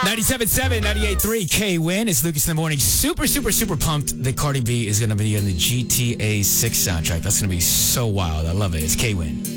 97.7, 98.3, K-Win. It's Lucas in the morning. Super, super, super pumped that Cardi B is going to be on the GTA 6 soundtrack. That's going to be so wild. I love it. It's K-Win.